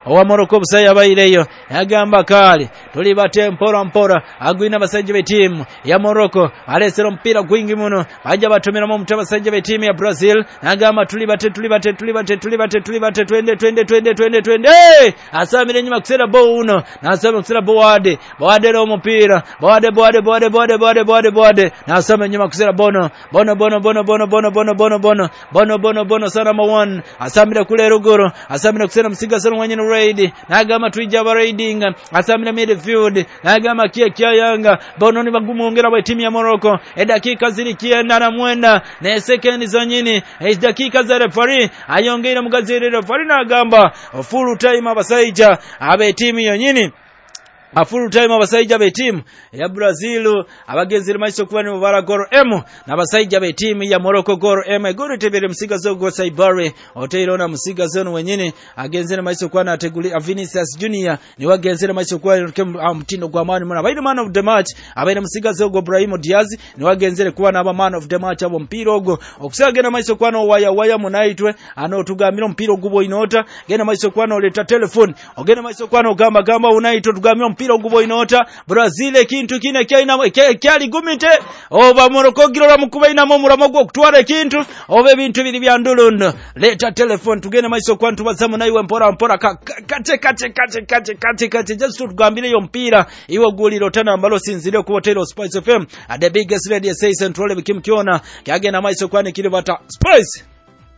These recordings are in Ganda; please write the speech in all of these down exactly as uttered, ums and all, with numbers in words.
owa Morocco busaya baireyo yagamba kali tuli bate mpora mpora agwina basajja be team ya Morocco alesero mpira gwingi muno bajja batomera mu mutabasajja be team ya Brazil yagamba tuli bate tuli bate tuli bate tuli bate tuli bate twende twende twende twende twende asamire nyuma kusera bo uno nasama kusera boade boade ro mpira boade boade boade boade boade boade boade nasama nyuma kusera bono bono bono bono bono bono bono bono bono bono bono bono sana one asamire kule ruguru asamire kusera msiga sana wanyine raid nagama tuija ba raiding asamire midfield nagama kia kia yanga bono ni bagumu ongera ba timu ya Morocco e dakika zili kienda na mwenda ne second zonyini e dakika za referee ayongera mugazire referee nagamba full time abasaija abe timu yonyini a full time abasaija be team ya Brazil abagenzire maiso kuba ni mubara gol M na basaija be team ya Morocco gol M gol tebere msiga zo go Saibare oteirona msiga zo wenyine agenzire maiso kuba na teguli Vinicius Junior ni wagenzire maiso kuba mtindo gwa mani mwana baina man of the match abaina msiga zo go Brahim Diaz ni wagenzire kuba na man of the match abo mpira ogo okusagena maiso kuba no waya waya munaitwe ano tugamira mpira ogubo inota gena maiso kuba no leta telephone ogena maiso kuba no gamba gamba unaitwe tugamira mpira ogubo inota Brazil ekintu kine kyaina kyali gumite oba Morocco girora mukuba ina mu muramo gwo kutwara ekintu oba ebintu biri bya ndulundo leta telephone tugene maiso kwantu bazamu naiwe mpora mpora kate kate kate kate kate kate just tugambire yo mpira iwo guliro tana ambalo sinzire ku Hotel Spice F M at the biggest radio station trole bikimkiona kyagena maiso kwane kile bata Spice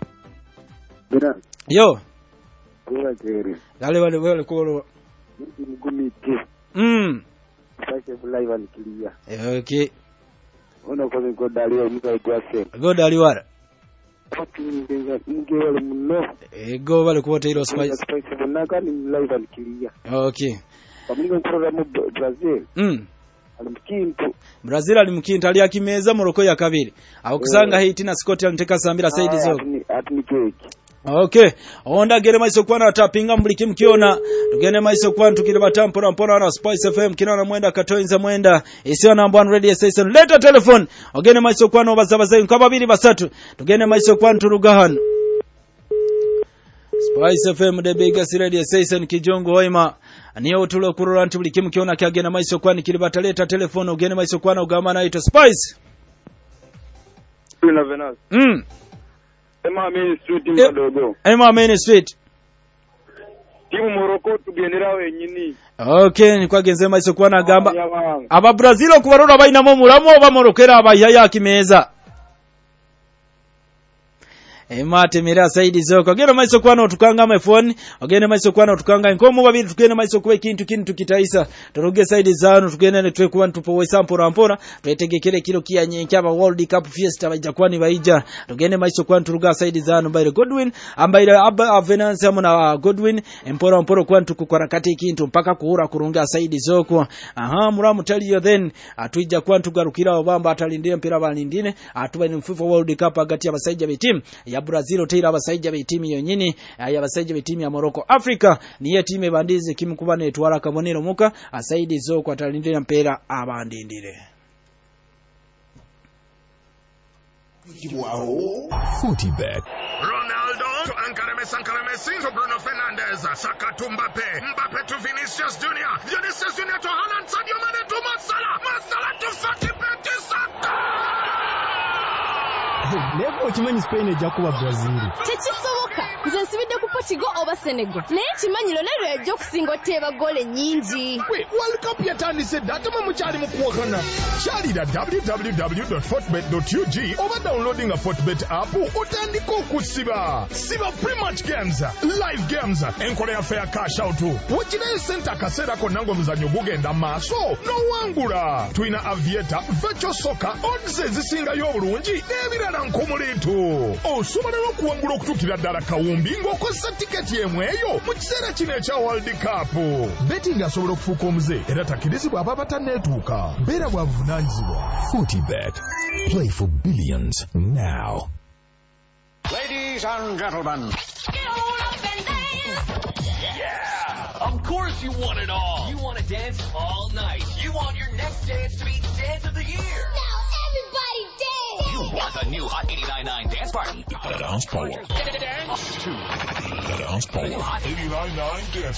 yo dale wale wale ko mgumiti mm sasa live alikilia okay ona kwa godali mka kwase godali wara pati ndenga ngewale muno ego wale ku Hotel Spice Spice bonaka ni live alikilia okay pamoja program Brazil mm alimkintu Brazil alimkintu ali akimeza Morocco ya kabiri akusanga hiti na Scotland teka sambira saidi zo atni keki. Okay, onda gere maiso kwana tapinga mbuliki mkiona tugene maiso kwana tukile batampora mpora na Spice F M kinana mwenda katoinza mwenda isiyo number one radio station leta telephone ogene maiso kwana obazabaza nkaba babiri basatu tugene maiso kwana turugahan Spice F M the biggest radio station kijongo hoima niyo utulo kurura ntubuliki mkiona kyagena maiso kwana kilibata leta telephone ogene maiso kwana ugama na ito Spice Tuna Venus mm Ema Main Street mdogo. Ema Main Street. Timu Morocco tugendera wenyini. Okay, ni kwa genze maiso kwa na gamba. Aba Brazil kubarura baina mo muramo aba Morocco era abayaya kimeza. Emate mira saidi zoko gero maiso kwano tukanga my phone ogene maiso kwano tukanga nkomo babiri tukene maiso kwe kintu kintu kitaisa turuge saidi zanu tukene ne twe kuwa tupo wesampora mpora twetegekele kilo kiyanye cyaba World Cup Fiesta baija kwani baija tugene maiso kwano turuga saidi zanu baire Godwin ambaire aba Venance amuna Godwin mpora mpora kwano tukukora kati kintu mpaka kuhura kurunga saidi zoko aha muramu taliyo then atuija kwano tugarukira obamba atalindire mpira balindine atuba ni FIFA World Cup agati abasaija be team ya Brazil otera abasaija be team yonyini ya abasaija be team ya Morocco Africa niye team bandize kimukubana etwara kabonero muka asaidi zo kwa talindira mpera abandindire Futibet. Ronaldo to Ankara Messi, Ankara Messi to Bruno Fernandes, Saka to Mbappe, Mbappe to Vinicius Junior, Vinicius Junior to Haaland, Sadio Mane to Masala, Masala to Futibet to Saka. Lebo chimanyi Spain ejja kuba Brazil. Tekisoboka. Nze nsibidde ku Portugal oba Senegal. Naye kimanyiro lero ejja okusinga otteeba gole nnyingi. We, World Cup yatandise data mu mukyali mu kuwakana. Kyalira w w w dot fortbet dot u g oba downloading a Fortbet app otandika okusiba. Siba pre-match games, live games, enkola yaffe ya cash out. Wogirayo ssente akaseera konna ng'omuzannyo gugenda maaso n'owangula. Tulina Aviator, Virtual Soccer, odds ezisingayo obulungi n'ebirala nkomuleeto. Osobola n'okuwangula okutuukira ddala kawumbi ng'okozesa tiketi emu eyo mu kiseera kino ekya World Cup. Betting asobola okufuuka omuze era takkirizibwa aba batanneetuuka. Beera bwa buvunaanyizibwa. Futibet. Play for billions now. Ladies and gentlemen. Get on up and dance. Yeah, of course you want it all. You want to dance all night. You want your next dance to be Dance of the Year. Now everybody dance. You want the new Hot eighty-nine point nine Dance Party. The Dance Power. Dance to The Dance Power. eighty-nine point nine Dance